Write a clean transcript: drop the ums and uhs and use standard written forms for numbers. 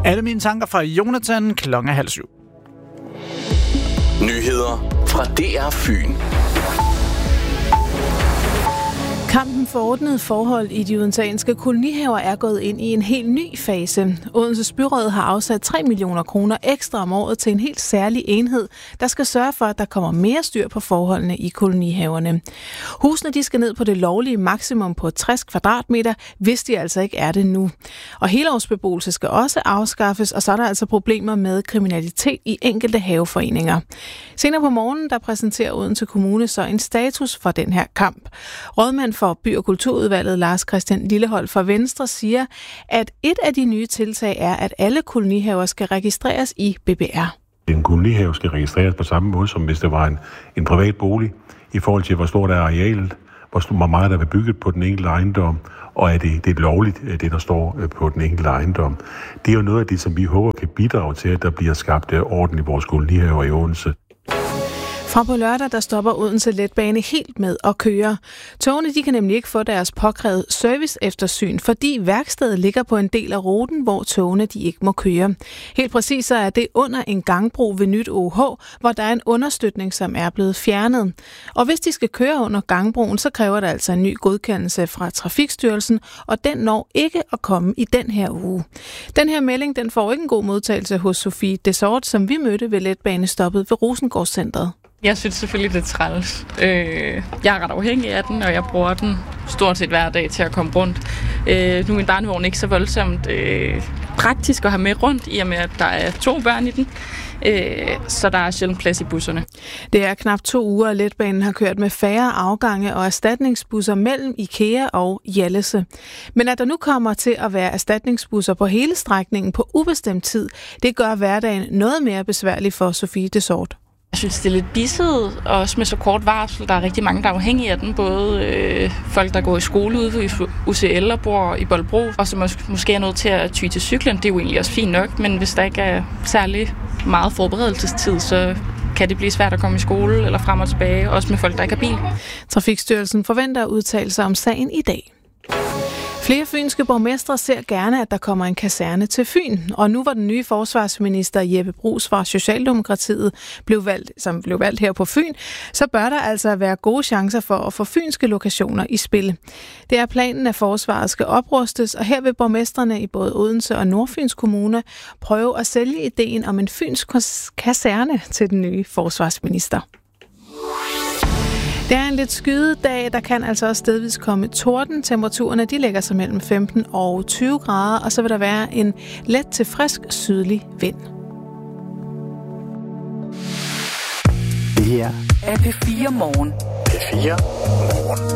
Alle mine tanker fra Jonathan, 6:30. Nyheder fra DR Fyn. Kampen for ordnede forhold i de odenseanske kolonihaver er gået ind i en helt ny fase. Odenses byråd har afsat 3 millioner kroner ekstra om året til en helt særlig enhed, der skal sørge for, at der kommer mere styr på forholdene i kolonihaverne. Husene de skal ned på det lovlige maksimum på 60 kvadratmeter, hvis de altså ikke er det nu. Og helårsbeboelse skal også afskaffes, og så er der altså problemer med kriminalitet i enkelte haveforeninger. Senere på morgenen, der præsenterer Odense Kommune så en status for den her kamp. Rådmand for By- og Kulturudvalget, Lars Christian Lillehold fra Venstre, siger, at et af de nye tiltag er, at alle kolonihaver skal registreres i BBR. En kolonihave skal registreres på samme måde, som hvis det var en privat bolig, i forhold til, hvor stort er arealet, hvor meget der er bygget på den enkelte ejendom, og er det lovligt, det der står på den enkelte ejendom. Det er jo noget af det, som vi håber kan bidrage til, at der bliver skabt orden i vores kolonihaver i Odense. Fra på lørdag, der stopper Odense Letbane helt med at køre. Togene de kan nemlig ikke få deres påkrævede serviceeftersyn, fordi værkstedet ligger på en del af ruten, hvor togene de ikke må køre. Helt præcis så er det under en gangbro ved Nyt OH, hvor der er en understøtning, som er blevet fjernet. Og hvis de skal køre under gangbroen, så kræver der altså en ny godkendelse fra Trafikstyrelsen, og den når ikke at komme i den her uge. Den her melding den får ikke en god modtagelse hos Sofie Desort, som vi mødte ved letbanestoppet ved Rosengårdscentret. Jeg synes selvfølgelig, det er træls. Jeg er ret afhængig af den, og jeg bruger den stort set hver dag til at komme rundt. Nu er min barnevogn ikke så voldsomt praktisk at have med rundt, i og med, at der er 2 børn i den. Så der er sjældent plads i busserne. Det er knap 2 uger, at letbanen har kørt med færre afgange og erstatningsbusser mellem IKEA og Hjallese. Men at der nu kommer til at være erstatningsbusser på hele strækningen på ubestemt tid, det gør hverdagen noget mere besværlig for Sofie Desort. Jeg synes, det er lidt bisset, og også med så kort varsel. Der er rigtig mange, der er afhængige af den. Både folk, der går i skole ude i UCL og bor i Bolbro, og som måske er nødt til at ty til cyklen. Det er jo egentlig også fint nok, men hvis der ikke er særlig meget forberedelsestid, så kan det blive svært at komme i skole eller frem og tilbage, også med folk, der ikke har bil. Trafikstyrelsen forventer at udtale sig om sagen i dag. Flere fynske borgmestre ser gerne, at der kommer en kaserne til Fyn. Og nu hvor den nye forsvarsminister Jeppe Bruus fra Socialdemokratiet blev valgt her på Fyn, så bør der altså være gode chancer for at få fynske lokationer i spil. Det er planen, at forsvaret skal oprustes, og her vil borgmestrene i både Odense og Nordfyns Kommune prøve at sælge ideen om en fynsk kaserne til den nye forsvarsminister. Det er en lidt skyet dag, der kan altså også stedvis komme torden. Temperaturerne de ligger sig mellem 15 og 20 grader, og så vil der være en let til frisk sydlig vind. Det her er P4 Morgen. P4 Morgen.